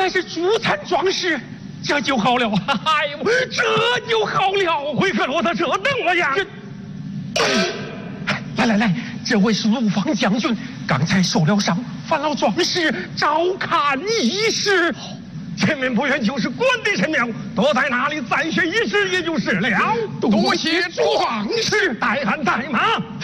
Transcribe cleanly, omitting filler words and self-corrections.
来是主参壮士，这就好了。哎呦，这就好了。 回克罗特这等我呀！ 来，这位是陆方将军，刚才受了伤，犯了壮士，照看一时。 前面不远就是关帝神庙，躲在那里再学一时也就是了。 多谢壮士， 带汉带马。